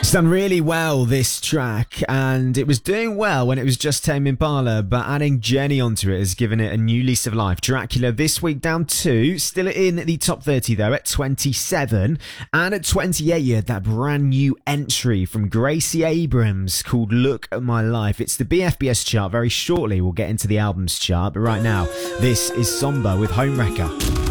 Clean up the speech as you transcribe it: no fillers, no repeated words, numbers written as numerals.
It's done really well, this track, and it was doing well when it was just Tame Impala, but adding Jenny onto it has given it a new lease of life. Dracula this week down 2, still in the top 30 though at 27, and at 28 you had that brand new entry from Gracie Abrams called Look at My Life. It's the BFBS chart. Very shortly we'll get into the albums chart, but right now this is Somber with Homewrecker.